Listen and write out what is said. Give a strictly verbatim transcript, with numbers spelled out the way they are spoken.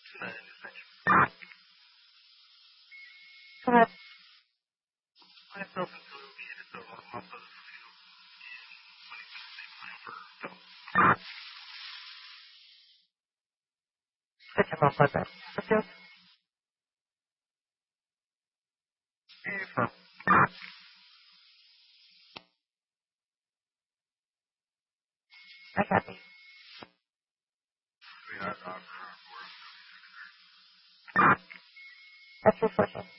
Go ahead. Get your mouth like that. Okay. I got you. That's your question.